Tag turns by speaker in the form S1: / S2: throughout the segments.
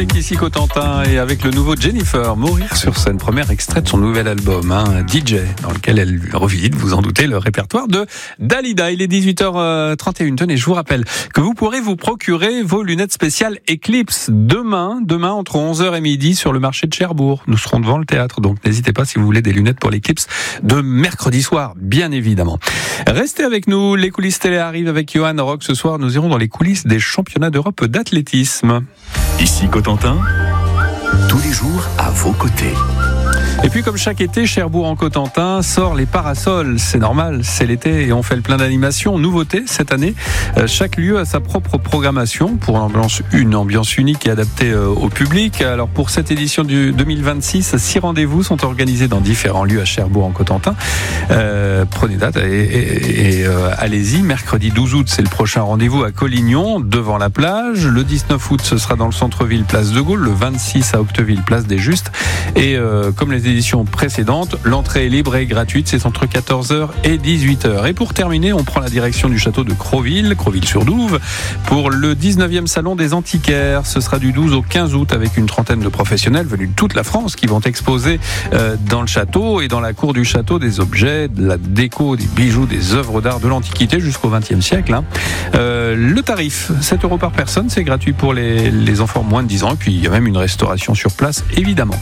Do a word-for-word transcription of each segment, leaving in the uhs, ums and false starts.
S1: avec ici Cotentin et avec le nouveau Jennifer, Mourir sur scène, premier extrait de son nouvel album, hein, D J, dans lequel elle revisite, vous en doutez, le répertoire de Dalida. Il est dix-huit heures trente et une, tenez, je vous rappelle que vous pourrez vous procurer vos lunettes spéciales Eclipse demain, demain entre onze heures et midi sur le marché de Cherbourg. Nous serons devant le théâtre, donc n'hésitez pas si vous voulez des lunettes pour l'Eclipse de mercredi soir, bien évidemment. Restez avec nous, les coulisses télé arrivent avec Johan Rock. Ce soir, nous irons dans les coulisses des championnats d'Europe d'athlétisme.
S2: Ici Cotentin, tous les jours à vos côtés.
S1: Et puis comme chaque été, Cherbourg en Cotentin sort les parasols. C'est normal, c'est l'été et on fait le plein d'animations. Nouveauté cette année, euh, chaque lieu a sa propre programmation pour une ambiance, une ambiance unique et adaptée euh, au public. Alors pour cette édition du deux mille vingt-six, six rendez-vous sont organisés dans différents lieux à Cherbourg en Cotentin. Euh, prenez date et, et, et euh, allez-y. Mercredi douze août, c'est le prochain rendez-vous à Collignon, devant la plage. Le dix-neuf août, ce sera dans le centre-ville, place de Gaulle. Le vingt-six à Octeville, place des Justes. Et euh, comme les éditions précédentes, l'entrée est libre et gratuite, c'est entre quatorze heures et dix-huit heures. Et pour terminer, on prend la direction du château de Crowville, Crowville-sur-Douve, pour le dix-neuvième salon des antiquaires. Ce sera du douze au quinze août avec une trentaine de professionnels venus de toute la France qui vont exposer euh, dans le château et dans la cour du château des objets, de la déco, des bijoux, des œuvres d'art de l'Antiquité jusqu'au vingtième siècle. Hein. Euh, le tarif, sept euros par personne, c'est gratuit pour les, les enfants moins de dix ans et puis il y a même une restauration sur place, évidemment.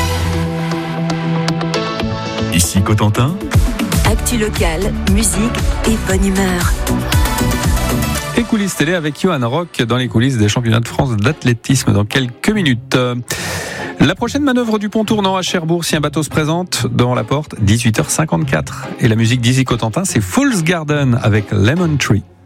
S2: Ici Cotentin,
S3: actu locale, musique et bonne humeur.
S1: Et coulisses télé avec Johan Rock dans les coulisses des championnats de France d'athlétisme dans quelques minutes. La prochaine manœuvre du pont tournant à Cherbourg, si un bateau se présente devant la porte, dix-huit heures cinquante-quatre. Et la musique d'Ici Cotentin, c'est Fool's Garden avec Lemon Tree.